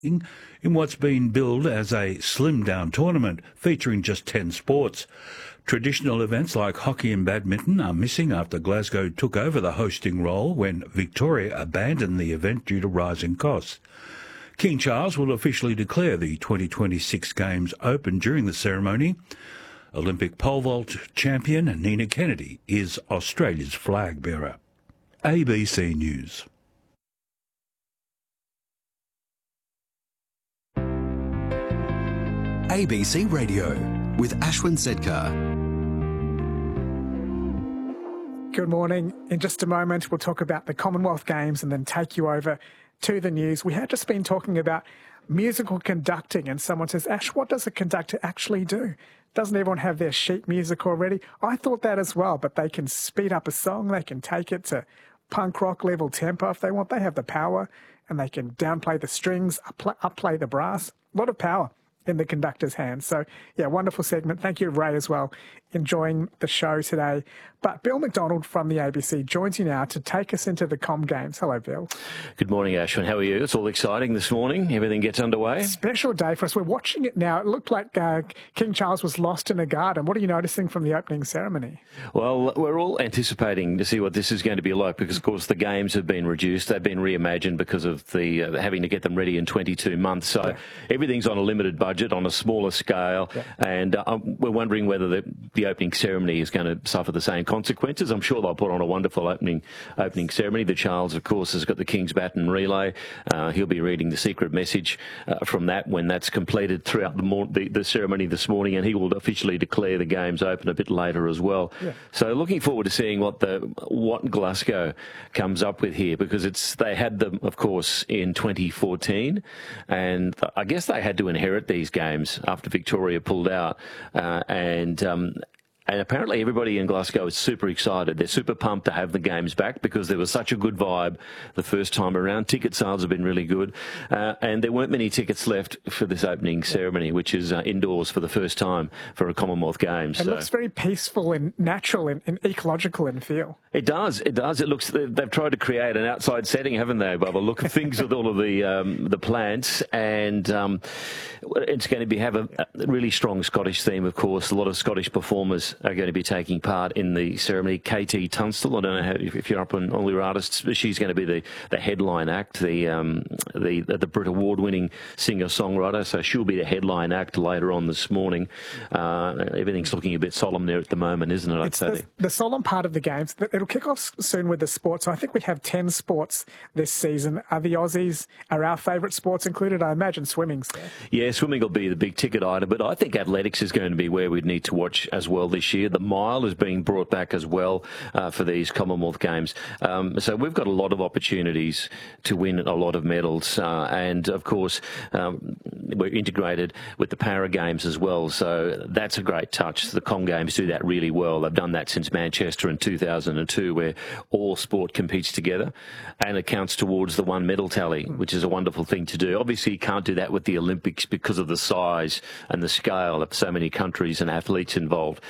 in what's been billed as a slimmed-down tournament featuring just 10 sports. Traditional events like hockey and badminton are missing after Glasgow took over the hosting role when Victoria abandoned the event due to rising costs. King Charles will officially declare the 2026 Games open during the ceremony. Olympic pole vault champion Nina Kennedy is Australia's flag bearer. ABC News. ABC Radio with Ashwin Sedkar. Good morning. In just a moment, we'll talk about the Commonwealth Games and then take you over to the news. We had just been talking about musical conducting, and someone says, Ash, what does a conductor actually do? Doesn't everyone have their sheet music already? I thought that as well, but they can speed up a song, they can take it to punk rock level tempo if they want. They have the power, and they can downplay the strings, upplay the brass. A lot of power in the conductor's hands. So, yeah, wonderful segment. Thank you, Ray, as well. Enjoying the show today. But Bill McDonald from the ABC joins you now to take us into the Com Games. Hello, Bill. Good morning, Ashwin. How are you? It's all exciting this morning. Everything gets underway. Special day for us. We're watching it now. It looked like King Charles was lost in a garden. What are you noticing from the opening ceremony? Well, we're all anticipating to see what this is going to be like because, of course, the games have been reduced. They've been reimagined because of the having to get them ready in 22 months. So everything's on a limited budget, on a smaller scale. And we're wondering whether the opening ceremony is going to suffer the same consequences. I'm sure they'll put on a wonderful opening ceremony. The Charles, of course, has got the King's Baton relay. He'll be reading the secret message from that when that's completed throughout the ceremony this morning, and he will officially declare the games open a bit later as well. So looking forward to seeing what Glasgow comes up with here, because they had them, of course, in 2014, and I guess they had to inherit these games after Victoria pulled out, and apparently everybody in Glasgow is super excited. They're super pumped to have the games back because there was such a good vibe the first time around. Ticket sales have been really good. And there weren't many tickets left for this opening ceremony, which is indoors for the first time for a Commonwealth Games. It looks very peaceful and natural and ecological in feel. It does. It does. It looks. They've tried to create an outside setting, haven't they, by the look of things, with all of the plants. And it's going to have a really strong Scottish theme, of course. A lot of Scottish performers are going to be taking part in the ceremony. KT Tunstall, I don't know if you're up on all your artists, she's going to be the headline act, the Brit Award-winning singer-songwriter, so she'll be the headline act later on this morning. Everything's looking a bit solemn there at the moment, isn't it? It's the solemn part of the games. It'll kick off soon with the sports. So I think we have 10 sports this season. Are the Aussies, are our favourite sports included? I imagine swimming's there. Yeah, swimming will be the big ticket item, but I think athletics is going to be where we'd need to watch as well this year. The mile is being brought back as well for these Commonwealth Games. So we've got a lot of opportunities to win a lot of medals. And, of course, we're integrated with the Para Games as well. So that's a great touch. The Com Games do that really well. They've done that since Manchester in 2002, where all sport competes together and it counts towards the one medal tally, which is a wonderful thing to do. Obviously, you can't do that with the Olympics because of the size and the scale of so many countries and athletes involved.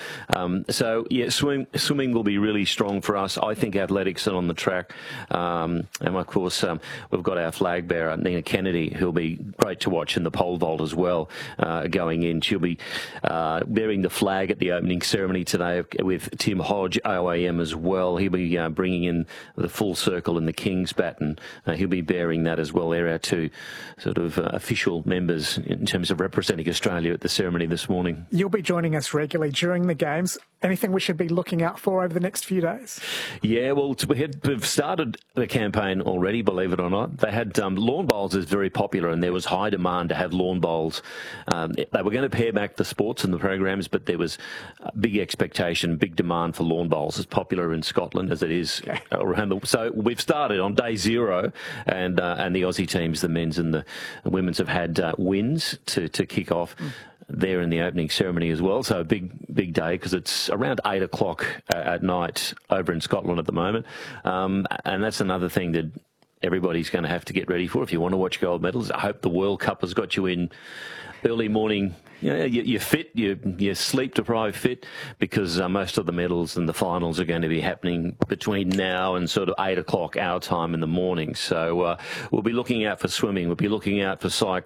So, yeah, swimming will be really strong for us. I think athletics are on the track. And, of course, we've got our flag bearer, Nina Kennedy, who'll be great to watch in the pole vault as well, going in. She'll be bearing the flag at the opening ceremony today with Tim Hodge, OAM, as well. He'll be bringing in the full circle in the King's Baton. He'll be bearing that as well. They're our two sort of official members in terms of representing Australia at the ceremony this morning. You'll be joining us regularly during the Games. Anything we should be looking out for over the next few days? Yeah, well, we've started the campaign already, believe it or not. They had lawn bowls is very popular, and there was high demand to have lawn bowls. They were going to pare back the sports and the programs, but there was a big expectation, big demand for lawn bowls. It's popular in Scotland as it is around the. So we've started on day zero, and the Aussie teams, the men's and the women's, have had wins to kick off. There in the opening ceremony as well. So a big day because it's around 8 o'clock at night over in Scotland at the moment. And that's another thing that everybody's going to have to get ready for if you want to watch gold medals. I hope the World Cup has got you in early morning. You're fit, you're sleep-deprived fit, because most of the medals and the finals are going to be happening between now and sort of 8 o'clock our time in the morning. So we'll be looking out for swimming, we'll be looking out for cycling.